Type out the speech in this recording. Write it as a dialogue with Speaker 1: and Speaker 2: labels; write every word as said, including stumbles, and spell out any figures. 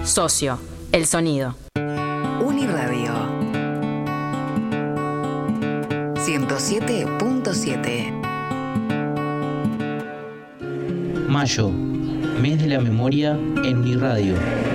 Speaker 1: Socio, el sonido.
Speaker 2: Uniradio ciento siete punto siete.
Speaker 3: Mayo, mes de la memoria en Uniradio.